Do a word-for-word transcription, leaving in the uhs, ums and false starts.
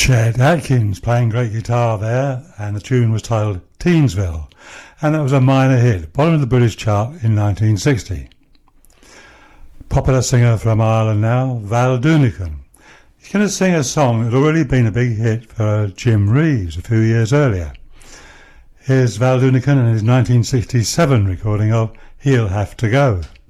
Chet Atkins playing great guitar there, and the tune was titled Teensville, and that was a minor hit, bottom of the British chart in nineteen sixty. Popular singer from Ireland now, Val Doonican. He's going to sing a song that had already been a big hit for Jim Reeves a few years earlier. Here's Val Doonican and his nineteen sixty-seven recording of He'll Have to Go.